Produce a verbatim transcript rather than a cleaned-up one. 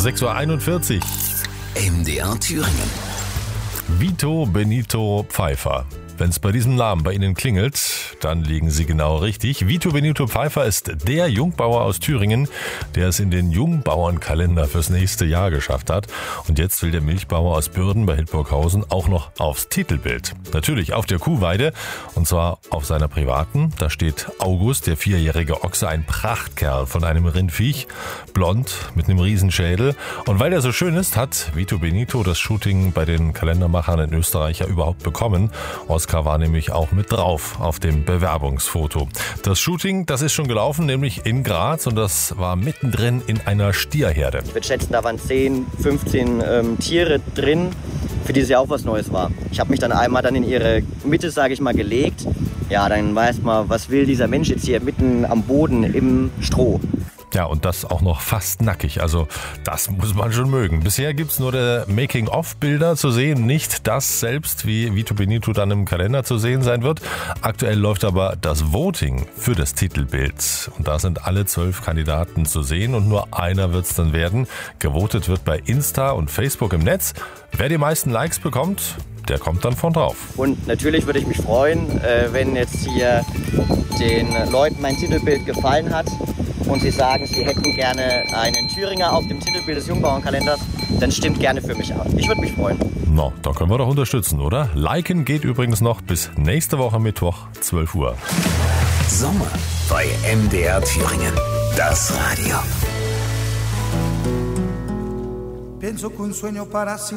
sechs Uhr einundvierzig. M D R Thüringen. Vito Benito Pfeiffer. Wenn es bei diesem Namen bei Ihnen klingelt, dann liegen Sie genau richtig. Vito Benito Pfeiffer ist der Jungbauer aus Thüringen, der es in den Jungbauernkalender fürs nächste Jahr geschafft hat. Und jetzt will der Milchbauer aus Bürden bei Hildburghausen auch noch aufs Titelbild. Natürlich auf der Kuhweide, und zwar auf seiner privaten. Da steht August, der vierjährige Ochse, ein Prachtkerl von einem Rindviech, blond mit einem Riesenschädel. Und weil er so schön ist, hat Vito Benito das Shooting bei den Kalendermachern in Österreich ja überhaupt bekommen. Oskar war nämlich auch mit drauf auf dem Bewerbungsfoto. Das Shooting, das ist schon gelaufen, nämlich in Graz, und das war mittendrin in einer Stierherde. Ich würde schätzen, da waren zehn, fünfzehn ähm, Tiere drin, für die es ja auch was Neues war. Ich habe mich dann einmal dann in ihre Mitte, sage ich mal, gelegt. Ja, dann weiß man, was will dieser Mensch jetzt hier mitten am Boden im Stroh. Ja, und das auch noch fast nackig. Also das muss man schon mögen. Bisher gibt's nur der Making-of-Bilder zu sehen, nicht das selbst, wie Vito Benito dann im Kalender zu sehen sein wird. Aktuell läuft aber das Voting für das Titelbild. Und da sind alle zwölf Kandidaten zu sehen und nur einer wird's dann werden. Gewotet wird bei Insta und Facebook im Netz. Wer die meisten Likes bekommt, der kommt dann von drauf. Und natürlich würde ich mich freuen, wenn jetzt hier den Leuten mein Titelbild gefallen hat und sie sagen, sie hätten gerne einen Thüringer auf dem Titelbild des Jungbauernkalenders, dann stimmt gerne für mich ab. Ich würde mich freuen. Na, no, da können wir doch unterstützen, oder? Liken geht übrigens noch bis nächste Woche Mittwoch, zwölf Uhr. Sommer bei M D R Thüringen. Das Radio. Pienso que un sueño para